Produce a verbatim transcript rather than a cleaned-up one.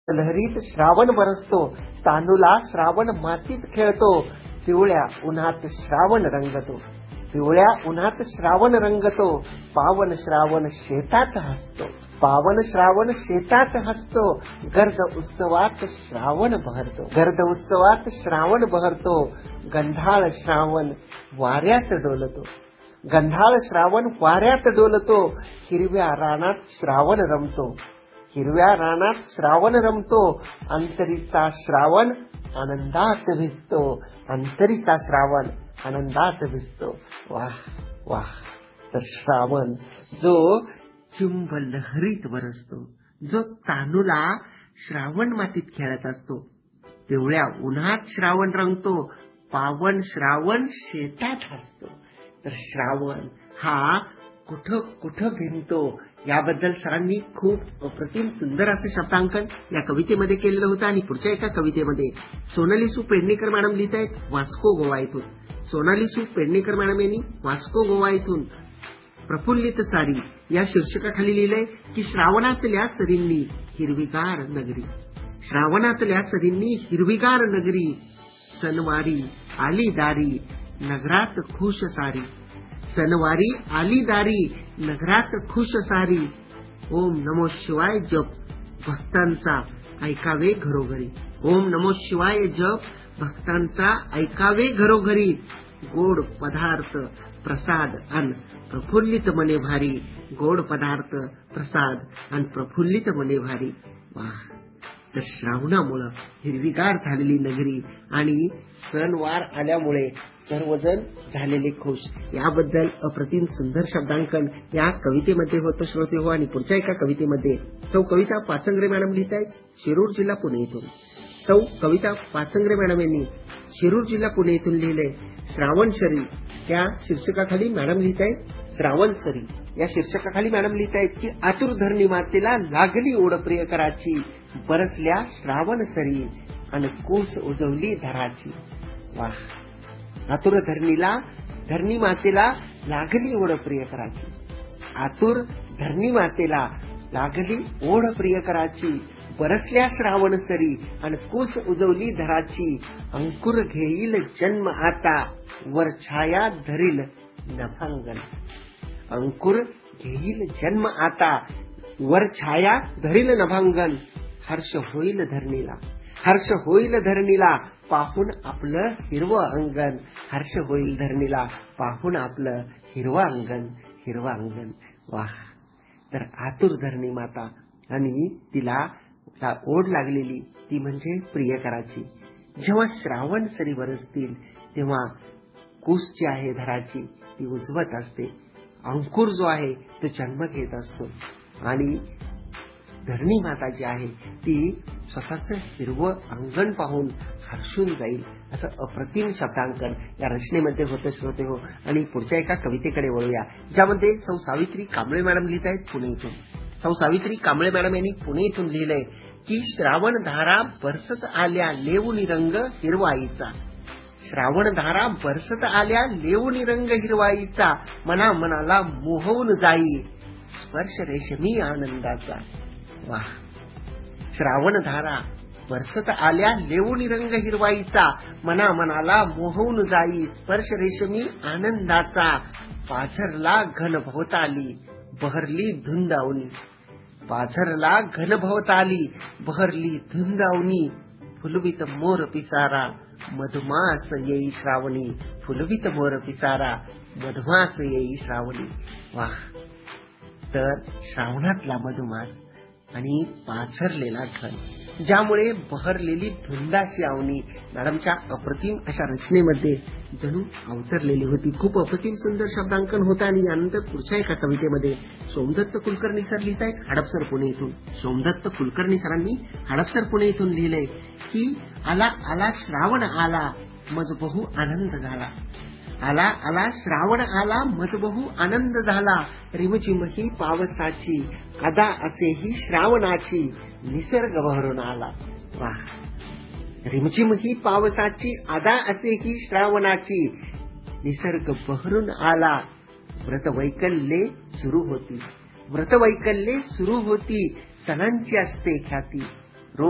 लहरीत श्रावण बरसतो, तांदूला श्रावण मातीत खेळतो, पिवळ्या उन्हात श्रावण रंगतो, पिवळ्या उन्हात श्रावण रंगतो, पावन श्रावण शेतात हसतो, पावन श्रावण शेतात हसतो, गर्द उत्सवात श्रावण बहरतो, गर्द उत्सवात श्रावण बहरतो, गंधाळ श्रावण वाऱ्यात डोलतो, गंधाळ श्रावण वाऱ्यात डोलतो, हिरव्या रानात श्रावण रमतो, हिरव्या रानात श्रावण रमतो, अंतरीचा श्रावण आनंदात भिजतो, अंतरीचा श्रावण आनंदात भिजतो. वाह वाह. तर श्रावण जो चुंब लहरीत बरसतो, जो तांदूला श्रावण मातीत खेळत असतो, पिवळ्या उन्हात श्रावण रंगतो, पावन श्रावण शेतात हसतो. तर श्रावण हा कुठं कुठं भिनतो याबद्दल सरांनी खूप अप्रतिम सुंदर असं शब्दांकन या कवितेमध्ये केलेलं होतं. आणि पुढच्या एका कवितेमध्ये सोनाली सु पेडणेकर मॅडम लिहित आहेत वास्को गोवा येथून. सोनाली सु पेडणेकर मॅडम यांनी वास्को गोवा येथून प्रफुल्लित सारी या शीर्षकाखाली लिहिलंय की श्रावणातल्या सरींनी हिरवीगार नगरी, श्रावणातल्या सरींनी हिरवीगार नगरी, सणवारी आली दारी नगरात खुश सारी, सणवारी आली दारी नगरात खुश सारी, ओम नमो शिवाय जप भक्तांचा ऐकावे घरोघरी, ओम नमो शिवाय जप भक्तांचा ऐकावे घरोघरी, गोड पदार्थ प्रसाद अन प्रफुल्लित मने भारी, गोड पदार्थ प्रसाद अन प्रफुल्लित मने भारी. वाह. तर श्रावणामुळे हिरवीगार झालेली नगरी आणि सणवार आल्यामुळे सर्वजण झालेले खुश याबद्दल अप्रतिम सुंदर शब्दांकन या कवितेमध्ये होतं श्रोते हो. आणि पुढच्या एका कवितेमध्ये सौ कविता पाचंगरे मॅडम लिहित आहेत शिरूर जिल्हा पुणे येथून. सौ कविता पाचंगरे मॅडम यांनी शिरूर जिल्हा पुणे येथून लिहिलंय श्रावण सरी त्या शीर्षकाखाली मॅडम लिहित आहेत श्रावण सरी या शीर्षकाखाली मॅडम लिहित आहेत की आतुर धरणी मातेला लागली ओढ प्रियकराची, बरसल्या श्रावण सरी आणि कूस उजवली धराची. वाह. आतुर धरणीला धरणी मातेला लागली ओढ प्रियकराची, आतुर धरणी मातेला लागली ओढ प्रियकराची, बरसल्या श्रावण सरी आणि कूस उजवली धराची, अंकुर घेईल जन्म आता वर छाया धरील नभांगण, अंकुर घेईल जन्म आता वर छाया धरील नभांगण, हर्ष होईल धरणीला, हर्ष होईल धरणीला पाहून आपलं हिरवं अंगण, हर्ष होईल धरणीला पाहून आपलं हिरवं अंगण, हिरवं अंगण. वाह. तर आतुर धरणी माता आणि तिला ओढ लागलेली ती म्हणजे प्रियकराची. जेव्हा श्रावण सरी बरसतील तेव्हा कूस जी आहे धराची ती उजवत असते, अंकुर जो आहे तो जन्म घेत असतो आणि धरणी माता जी आहे ती स्वतःचं हिरवं अंगण पाहून हर्षून जाईल असं अप्रतिम शब्दांकन या रचनेमध्ये होतं श्रोते हो. आणि पुढच्या एका कवितेकडे वळूया ज्यामध्ये सौ सावित्री कांबळे मॅडम लिहित आहेत पुणे इथून. सौ सावित्री कांबळे मॅडम यांनी पुणे इथून लिहिलंय की श्रावण धारा बरसत आल्या लेवुनी रंग हिरवाईचा, श्रावण धारा बरसत आल्या लेवुनी रंग हिरवाईचा, मना मनाला मोहवून जाई स्पर्श रेशमी आनंदाचा. वाह. श्रावण धारा बरसत आल्या लेवुनी रंग हिरवाईचा, मना मनाला मोहवून जाई स्पर्श रेशमी आनंदाचा, पाझरला घन भवताली बहरली धुंदावनी, पाझरला घन भवताली बहरली धुंदावनी, फुलवित मोर पिसारा मधुमास येई श्रावणी, फुलवित मोर पिसारा मधुमास येई श्रावणी. वाह. तर श्रावणातला मधुमास आणि पाझरलेला घन ज्यामुळे बहरलेली धुंदाची आवनी मॅडमच्या अप्रतिम अशा रचनेमध्ये जणू अवतरलेली होती. खूप अप्रतिम सुंदर शब्दांकन होतं. आणि यानंतर पुढच्या एका कवितेमध्ये सोमदत्त कुलकर्णी सर लिहित आहेत हडपसर पुणे इथून. सोमदत्त कुलकर्णी सरांनी हडपसर पुणे इथून लिहिलंय की आला आला श्रावण आला मज बहु आनंद झाला, आला आला श्रावण आला मज बहु आनंद झाला, रिमझिम ही पावसाची अदा असेही श्रावणाची, निसर्ग बहरून आला. वाह. रिमझिम ही पावसाची अदा असेही श्रावणाची, निसर्ग बहरून आला, व्रतवैकल्ये सुरू होती, व्रतवैकल्ये सुरू होती, सणांची असते ख्याती,